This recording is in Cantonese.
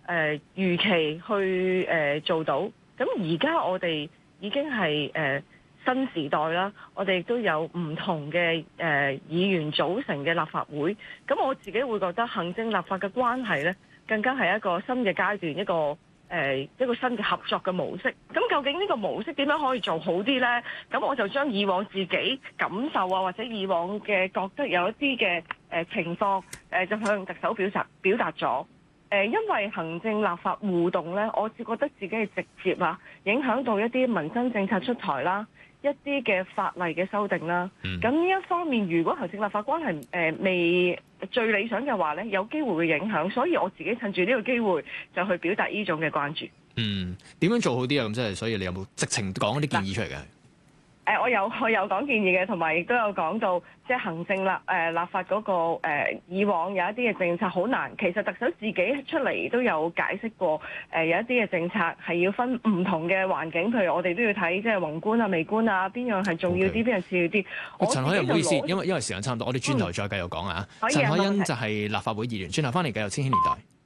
如期去做到。咁而家我哋已經係新時代啦，我哋亦都有唔同嘅議員組成嘅立法會。咁我自己會覺得行政立法嘅關係呢，更加係一個新嘅階段，一個新嘅合作嘅模式。咁究竟呢個模式點樣可以做好啲呢？咁我就將以往自己感受啊，或者以往嘅覺得有一啲嘅情況，就向特首表達咗。因為行政立法互動呢，我只覺得自己係直接影響到一啲民生政策出台啦，一啲嘅法例嘅修訂啦。咁呢一方面，如果行政立法關係未最理想嘅話呢，有機會會影響。所以我自己趁住呢個機會就去表達呢種嘅關注。 點樣做好啲啊？咁即係，所以你有冇直情講一啲建議出嚟嘅？ 我有講建議嘅，同埋亦都有講到即係行政立法嗰個以往有一啲嘅政策好難。其實特首自己出嚟都有解釋過，有一啲嘅政策係要分唔同嘅環境，譬如我哋都要睇即係宏觀啊、微觀啊，邊樣係重要啲，邊樣次要啲。 陳凱欣，唔好意思，因為時間差唔多，我哋轉頭再繼續講啊。陳凱欣就係立法會議員，轉頭翻嚟繼續千禧年代。